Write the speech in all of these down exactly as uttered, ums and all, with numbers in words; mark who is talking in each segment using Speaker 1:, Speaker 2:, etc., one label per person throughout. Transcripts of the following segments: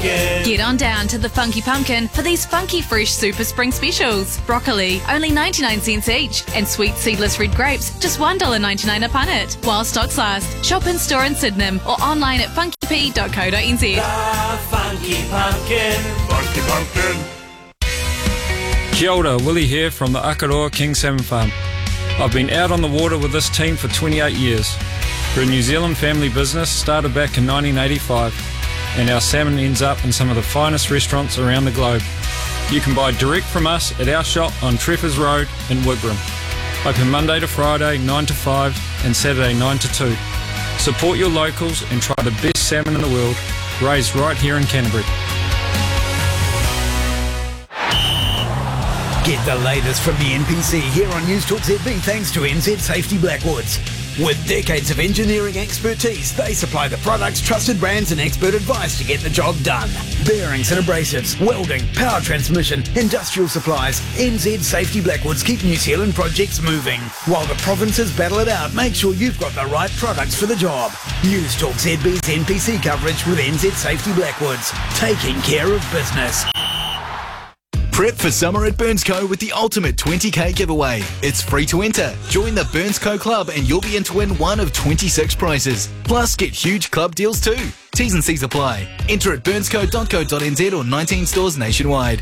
Speaker 1: Pumpkin.
Speaker 2: Get on down to the Funky Pumpkin for these funky fresh super spring specials. Broccoli, only ninety-nine cents each, and sweet seedless red grapes, just one dollar ninety-nine a punnet. While stocks last, shop in store in Sydenham or online at funky p dot co dot n z.
Speaker 1: The Funky Pumpkin. Funky Pumpkin.
Speaker 3: Kia ora, Willie here from the Akaroa King Salmon Farm. I've been out on the water with this team for twenty-eight years. We're a New Zealand family business started back in nineteen eighty-five, and our salmon ends up in some of the finest restaurants around the globe. You can buy direct from us at our shop on Treffers Road in Wigram. Open Monday to Friday nine to five and Saturday nine to two. Support your locals and try the best salmon in the world, raised right here in Canterbury.
Speaker 4: Get the latest from the N P C here on News Talk Z B thanks to N Z Safety Blackwoods. With decades of engineering expertise, they supply the products, trusted brands and expert advice to get the job done. Bearings and abrasives, welding, power transmission, industrial supplies, N Z Safety Blackwoods keep New Zealand projects moving. While the provinces battle it out, make sure you've got the right products for the job. News Talk Z B's N P C coverage with N Z Safety Blackwoods, taking care of business.
Speaker 5: Prep for summer at Burnsco with the ultimate twenty K giveaway. It's free to enter. Join the Burnsco Club and you'll be in to win one of twenty-six prizes. Plus, get huge club deals too. T's and C's apply. Enter at burnsco dot co dot n z or nineteen stores nationwide.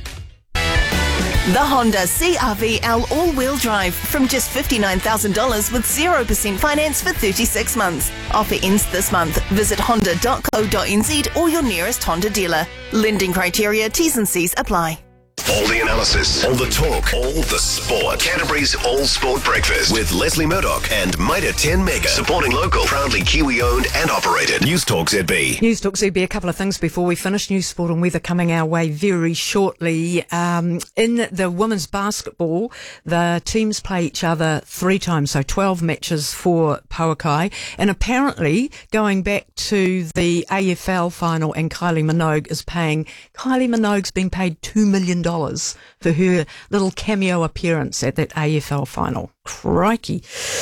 Speaker 6: The Honda C R V L all-wheel drive from just fifty-nine thousand dollars with zero percent finance for thirty-six months. Offer ends this month. Visit honda dot co dot n z or your nearest Honda dealer. Lending criteria, T's and C's apply.
Speaker 7: All the analysis, all the talk, all the sport. Canterbury's All Sport Breakfast with Leslie Murdoch and Mitre ten Mega. Supporting local, proudly Kiwi-owned and operated. News Talk Z B.
Speaker 8: News Talk Z B, a couple of things before we finish. News, sport and weather coming our way very shortly. Um, in the women's basketball, the teams play each other three times, so twelve matches for Pauakai. And apparently, going back to the A F L final, and Kylie Minogue is paying, Kylie Minogue's been paid two million dollars for her little cameo appearance at that A F L final. Crikey.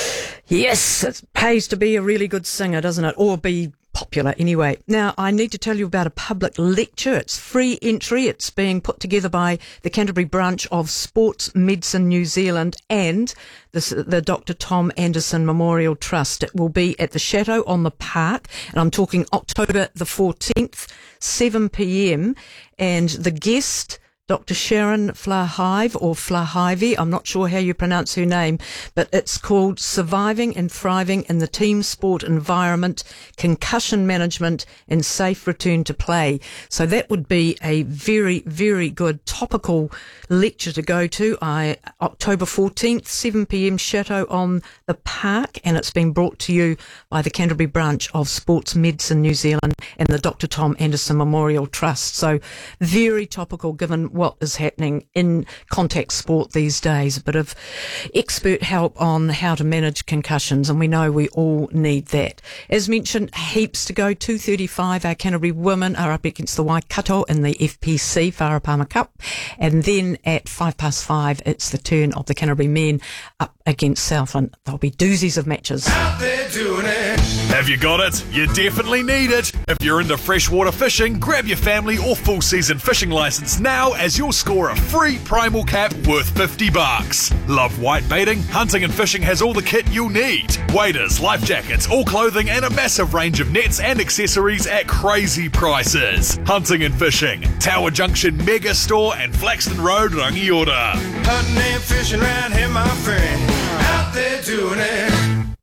Speaker 8: Yes, it pays to be a really good singer, doesn't it? Or be popular anyway. Now, I need to tell you about a public lecture. It's free entry. It's being put together by the Canterbury branch of Sports Medicine New Zealand and the, the Doctor Tom Anderson Memorial Trust. It will be at the Chateau on the Park, and I'm talking October the fourteenth, seven p.m. And the guest, Doctor Sharon Flahive, or Flahive, I'm not sure how you pronounce her name, but it's called Surviving and Thriving in the Team Sport Environment, Concussion Management and Safe Return to Play. So that would be a very, very good topical lecture to go to. I, October fourteenth, seven p.m, Chateau on the Park, and it's been brought to you by the Canterbury branch of Sports Medicine New Zealand and the Doctor Tom Anderson Memorial Trust. So very topical given what is happening in contact sport these days. A bit of expert help on how to manage concussions, and we know we all need that. As mentioned, heaps to go. two thirty-five, our Canterbury women are up against the Waikato in the F P C Wharapama Cup, and then at five past five, it's the turn of the Canterbury men up against Southland. There'll be doozies of matches.
Speaker 1: Out there doing it.
Speaker 9: Have you got it? You definitely need it. If you're into freshwater fishing, grab your family or full season fishing license now, as you'll score a free primal cap worth fifty bucks. Love white baiting? Hunting and Fishing has all the kit you'll need. Waders, life jackets, all clothing and a massive range of nets and accessories at crazy prices. Hunting and Fishing, Tower Junction Mega Store and Flaxton Road, Rangiora.
Speaker 1: Hunting and fishing round here, my friend. Out there doing it.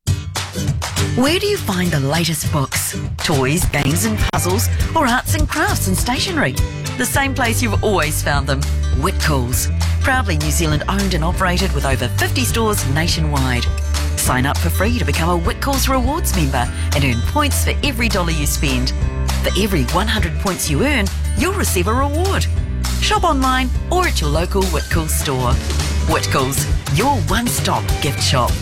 Speaker 10: Where do you find the latest books, toys, games and puzzles, or arts and crafts and stationery? The same place you've always found them, Whitcoulls. Proudly New Zealand owned and operated with over fifty stores nationwide. Sign up for free to become a Whitcoulls Rewards member and earn points for every dollar you spend. For every one hundred points you earn, you'll receive a reward. Shop online or at your local Whitcoulls store. Whitcoulls, your one-stop gift shop.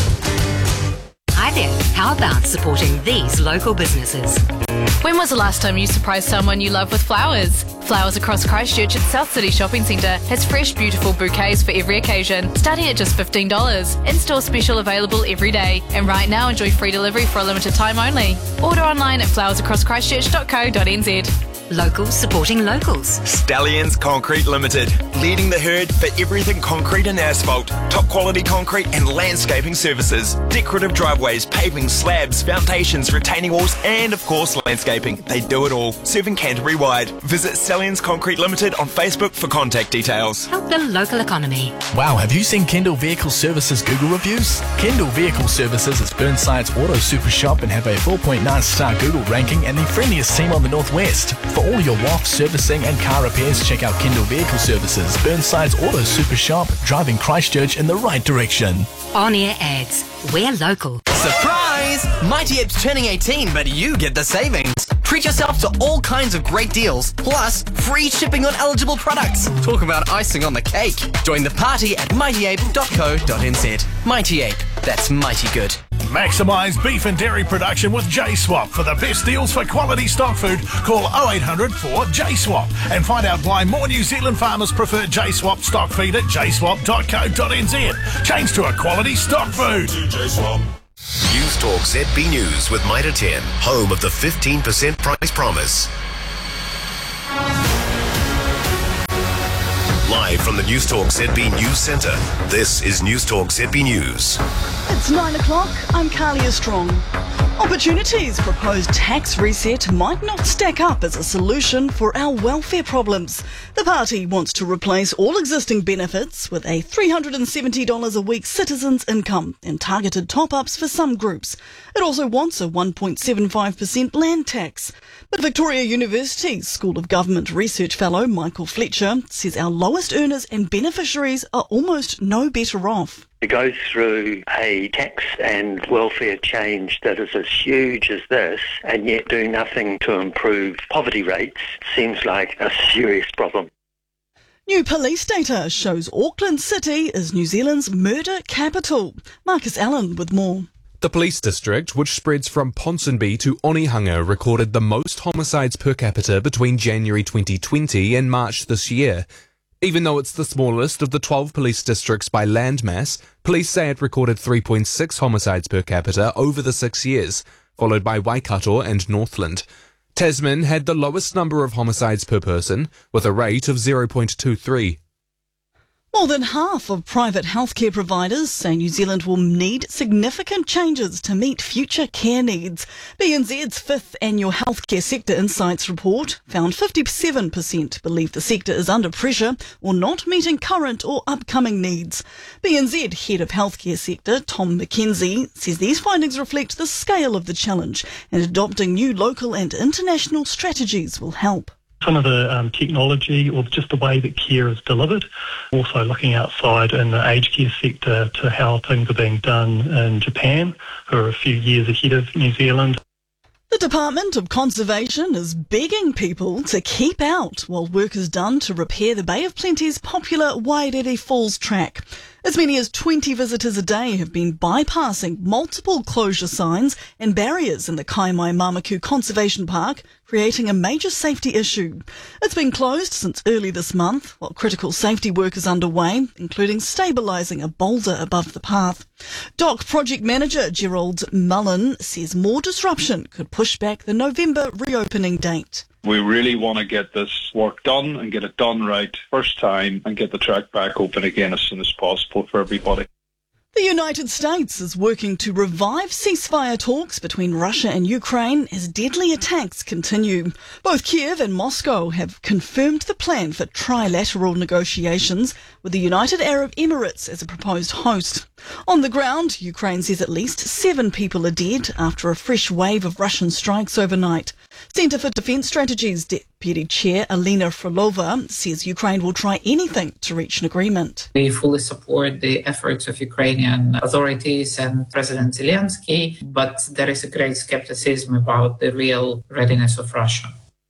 Speaker 11: Hi there, how about supporting these local businesses?
Speaker 2: When was the last time you surprised someone you love with flowers? Flowers Across Christchurch at South City Shopping Centre has fresh, beautiful bouquets for every occasion, starting at just fifteen dollars. In-store special available every day. And right now, enjoy free delivery for a limited time only. Order online at flowers across christchurch dot co dot n z.
Speaker 11: Locals supporting locals.
Speaker 12: Stallions Concrete Limited, leading the herd for everything concrete and asphalt, top quality concrete and landscaping services, decorative driveways, paving, slabs, foundations, retaining walls, and of course landscaping. They do it all, serving Canterbury wide. Visit Stallions Concrete Limited on Facebook for contact details.
Speaker 11: Help the local economy.
Speaker 5: Wow, have you seen Kendall Vehicle Services Google reviews? Kendall Vehicle Services is Burnside's auto super shop and have a four point nine star Google ranking and the friendliest team on the Northwest. For all your W A F servicing and car repairs, check out Kendall Vehicle Services, Burnside's auto super shop, driving Christchurch in the right direction.
Speaker 11: On-air ads. We're local.
Speaker 13: Surprise! Mighty Ape's turning eighteen, but you get the savings. Treat yourself to all kinds of great deals, plus free shipping on eligible products. Talk about icing on the cake. Join the party at mighty ape dot co dot n z. Mighty Ape, that's mighty good.
Speaker 14: Maximise beef and dairy production with J Swap. For the best deals for quality stock food, call oh eight hundred four J swap and find out why more New Zealand farmers prefer J Swap stock feed at j swap dot co dot n z. Change to a quality stock food.
Speaker 7: News Talk Z B News with Mitre ten, home of the fifteen percent price promise. Live from the News Talk Z B News Centre, this is News Talk Z B News.
Speaker 15: It's nine o'clock. I'm Carlia Strong. Opportunity's proposed tax reset might not stack up as a solution for our welfare problems. The party wants to replace all existing benefits with a three hundred seventy dollars a week citizens' income and targeted top-ups for some groups. It also wants a one point seven five percent land tax. But Victoria University's School of Government Research Fellow Michael Fletcher says our lowest earners and beneficiaries are almost no better off.
Speaker 16: To go through a tax and welfare change that is as huge as this and yet do nothing to improve poverty rates seems like a serious problem.
Speaker 15: New police data shows Auckland City is New Zealand's murder capital. Marcus Allen with more.
Speaker 17: The police district, which spreads from Ponsonby to Onehunga, recorded the most homicides per capita between January twenty twenty and March this year. Even though it's the smallest of the twelve police districts by landmass, police say it recorded three point six homicides per capita over the six years, followed by Waikato and Northland. Tasman had the lowest number of homicides per person, with a rate of zero point two three.
Speaker 15: More than half of private healthcare providers say New Zealand will need significant changes to meet future care needs. B N Z's fifth annual Healthcare Sector Insights report found fifty-seven percent believe the sector is under pressure or not meeting current or upcoming needs. B N Z Head of Healthcare Sector Tom McKenzie says these findings reflect the scale of the challenge and adopting new local and international strategies will help.
Speaker 18: Some of the um, technology or just the way that care is delivered. Also looking outside in the aged care sector to how things are being done in Japan, who are a few years ahead of New Zealand.
Speaker 15: The Department of Conservation is begging people to keep out while work is done to repair the Bay of Plenty's popular Wairere Falls track. As many as twenty visitors a day have been bypassing multiple closure signs and barriers in the Kaimai Mamaku Conservation Park, creating a major safety issue. It's been closed since early this month, while critical safety work is underway, including stabilising a boulder above the path. D O C Project Manager Gerald Mullen says more disruption could push back the November reopening date.
Speaker 19: We really want to get this work done and get it done right first time and get the track back open again as soon as possible for everybody.
Speaker 15: The United States is working to revive ceasefire talks between Russia and Ukraine as deadly attacks continue. Both Kiev and Moscow have confirmed the plan for trilateral negotiations with the United Arab Emirates as a proposed host. On the ground, Ukraine says at least seven people are dead after a fresh wave of Russian strikes overnight. Centre for Defence Strategies Deputy Chair Alina Frolova says Ukraine will try anything to reach an agreement.
Speaker 20: We fully support the efforts of Ukrainian authorities and President Zelensky, but there is a great skepticism about the real readiness of Russia.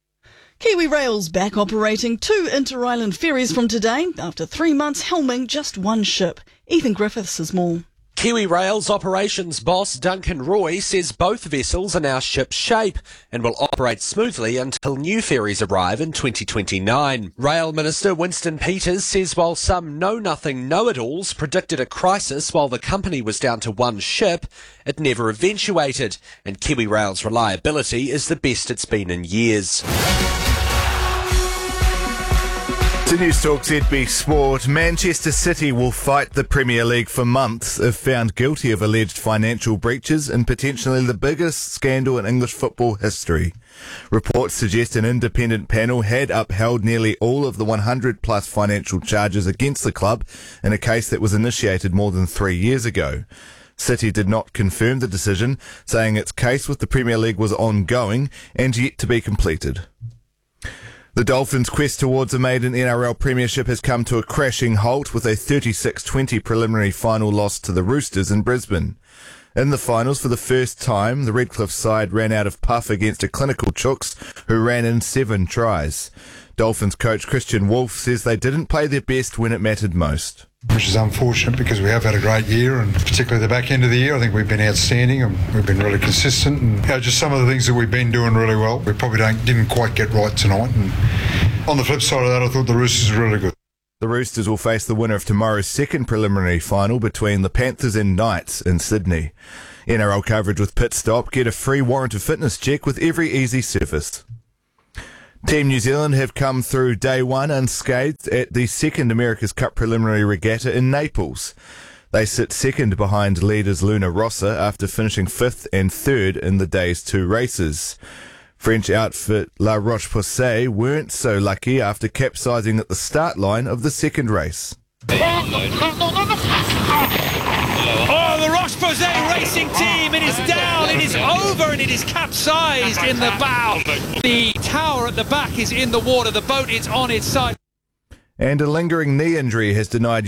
Speaker 15: Kiwi Rail's back operating two inter-island ferries from today after three months helming just one ship. Ethan Griffiths has more.
Speaker 21: Kiwi Rail's operations boss Duncan Roy says both vessels are now ship shape and will operate smoothly until new ferries arrive in twenty twenty-nine. Rail Minister Winston Peters says while some know-nothing know-it-alls predicted a crisis while the company was down to one ship, it never eventuated, and Kiwi Rail's reliability is the best it's been in years.
Speaker 3: To News Talk Z B Sport, Manchester City will fight the Premier League for months if found guilty of alleged financial breaches in potentially the biggest scandal in English football history. Reports suggest an independent panel had upheld nearly all of the one hundred plus financial charges against the club in a case that was initiated more than three years ago. City did not confirm the decision, saying its case with the Premier League was ongoing and yet to be completed. The Dolphins' quest towards a maiden N R L premiership has come to a crashing halt with a thirty-six twenty preliminary final loss to the Roosters in Brisbane. In the finals, for the first time, the Redcliffe side ran out of puff against a clinical Chooks who ran in seven tries. Dolphins coach Christian Wolf says they didn't play their best when it mattered most.
Speaker 22: Which is unfortunate because we have had a great year, and particularly the back end of the year I think we've been outstanding and we've been really consistent, and you know, just some of the things that we've been doing really well we probably don't, didn't quite get right tonight. And on the flip side of that, I thought the Roosters were really good.
Speaker 3: The Roosters will face the winner of tomorrow's second preliminary final between the Panthers and Knights in Sydney. N R L coverage with Pit Stop. Get a free warrant of fitness check with every easy surface. Team New Zealand have come through day one unscathed at the second America's Cup preliminary regatta in Naples. They sit second behind leaders Luna Rossa after finishing fifth and third in the day's two races. French outfit La Roche-Posay weren't so lucky after capsizing at the start line of the second race.
Speaker 23: Oh, the Roche-Posay racing team, it is down, it is over, and it is capsized in the bow. The tower at the back is in the water, the boat is on its side.
Speaker 3: And a lingering knee injury has denied